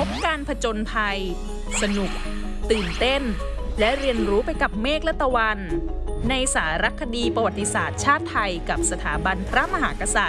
บการผจญภัยสนุกตื่นเต้นและเรียนรู้ไปกับเมฆและตะวันในสารคดีประวัติศาสตร์ชาติไทยกับสถาบันพระมหากษัตริย์